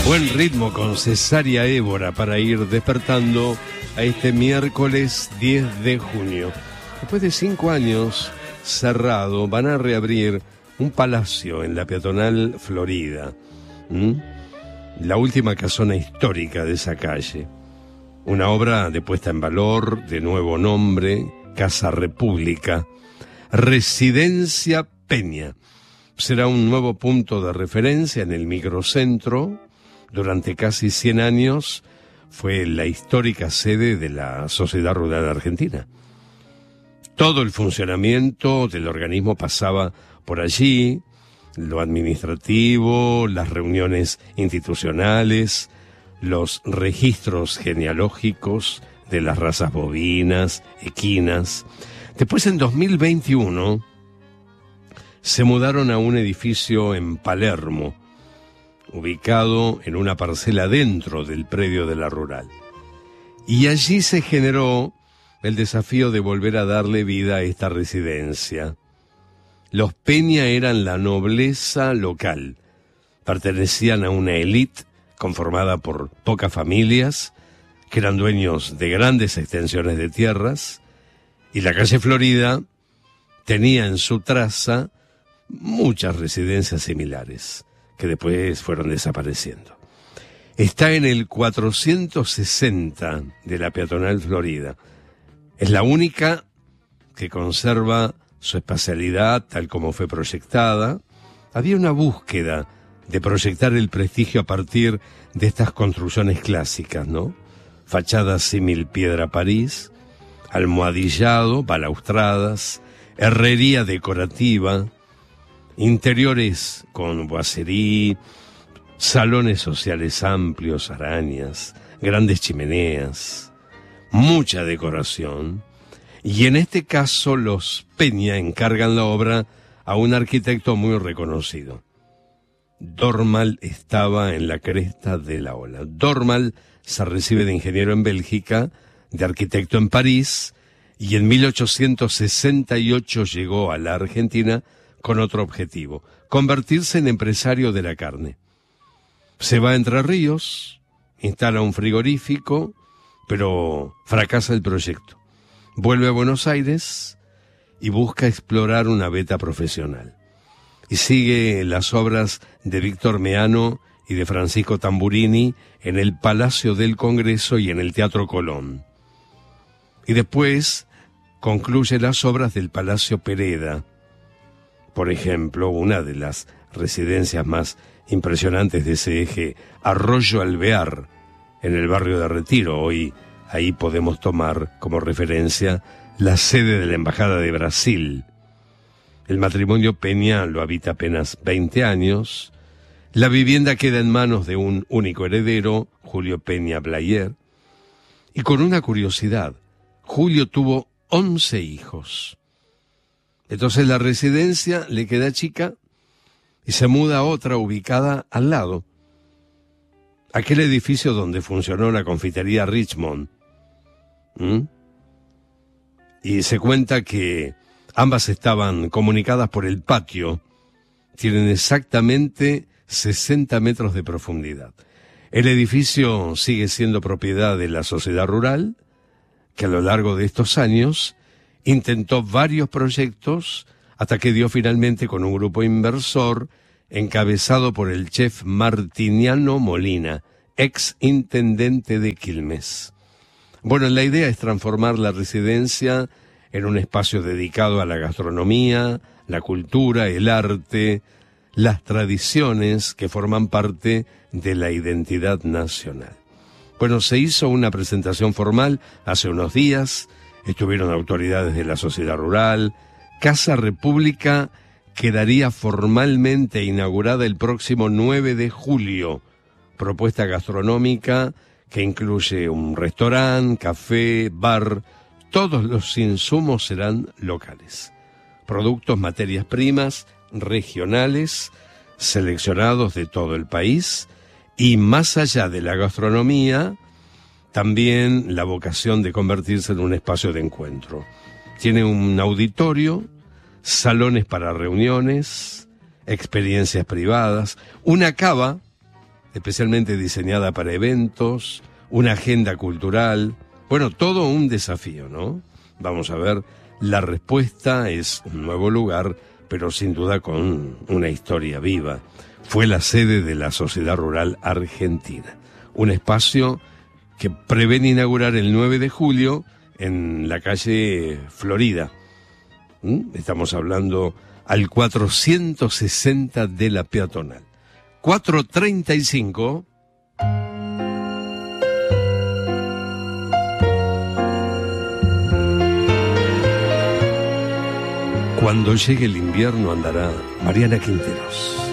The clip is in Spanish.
Buen ritmo con Cesárea Évora para ir despertando a este miércoles 10 de junio. Después de 5 años cerrado, van a reabrir un palacio en la peatonal Florida. La última casona histórica de esa calle. Una obra de puesta en valor, de nuevo nombre, Casa República, Residencia Peña. Será un nuevo punto de referencia en el microcentro. Durante casi 100 años fue la histórica sede de la Sociedad Rural Argentina. Todo el funcionamiento del organismo pasaba por allí, lo administrativo, las reuniones institucionales, los registros genealógicos de las razas bovinas, equinas. Después, en 2021, se mudaron a un edificio en Palermo, ubicado en una parcela dentro del predio de la rural. Y allí se generó el desafío de volver a darle vida a esta residencia. Los Peña eran la nobleza local. Pertenecían a una élite conformada por pocas familias, que eran dueños de grandes extensiones de tierras, y la calle Florida tenía en su traza muchas residencias similares, que después fueron desapareciendo. Está en el 460 de la peatonal Florida. Es la única que conserva su espacialidad tal como fue proyectada. Había una búsqueda de proyectar el prestigio a partir de estas construcciones clásicas, ¿no? Fachadas símil piedra París, almohadillado, balaustradas, herrería decorativa, interiores con boiserie, salones sociales amplios, arañas, grandes chimeneas, mucha decoración. Y en este caso los Peña encargan la obra a un arquitecto muy reconocido. Dormal estaba en la cresta de la ola. Dormal se recibe de ingeniero en Bélgica, de arquitecto en París, y en 1868 llegó a la Argentina con otro objetivo: convertirse en empresario de la carne. Se va a Entre Ríos, instala un frigorífico, pero fracasa el proyecto. Vuelve a Buenos Aires y busca explorar una beta profesional. Y sigue las obras de Víctor Meano y de Francisco Tamburini en el Palacio del Congreso y en el Teatro Colón. Y después concluye las obras del Palacio Pereda. Por ejemplo, una de las residencias más impresionantes de ese eje, Arroyo Alvear, en el barrio de Retiro. Hoy ahí podemos tomar como referencia la sede de la Embajada de Brasil. El matrimonio Peña lo habita apenas 20 años. La vivienda queda en manos de un único heredero, Julio Peña Blayer. Y con una curiosidad, Julio tuvo 11 hijos. Entonces la residencia le queda chica y se muda a otra ubicada al lado. Aquel edificio donde funcionó la confitería Richmond. Y se cuenta que ambas estaban comunicadas por el patio. Tienen exactamente 60 metros de profundidad. El edificio sigue siendo propiedad de la sociedad rural, que a lo largo de estos años intentó varios proyectos hasta que dio finalmente con un grupo inversor encabezado por el chef Martiniano Molina, ex intendente de Quilmes. Bueno, la idea es transformar la residencia en un espacio dedicado a la gastronomía, la cultura, el arte, las tradiciones que forman parte de la identidad nacional. Bueno, se hizo una presentación formal hace unos días, estuvieron autoridades de la sociedad rural. Casa República quedaría formalmente inaugurada el próximo 9 de julio. Propuesta gastronómica que incluye un restaurante, café, bar. Todos los insumos serán locales. Productos, materias primas, regionales, seleccionados de todo el país. Y más allá de la gastronomía, también la vocación de convertirse en un espacio de encuentro. Tiene un auditorio, salones para reuniones, experiencias privadas, una cava especialmente diseñada para eventos, una agenda cultural. Bueno, todo un desafío, ¿no? Vamos a ver, la respuesta es un nuevo lugar, pero sin duda con una historia viva. Fue la sede de la Sociedad Rural Argentina, un espacio que prevén inaugurar el 9 de julio en la calle Florida. Estamos hablando al 460 de la Peatonal. 435. Cuando llegue el invierno andará Mariana Quinteros.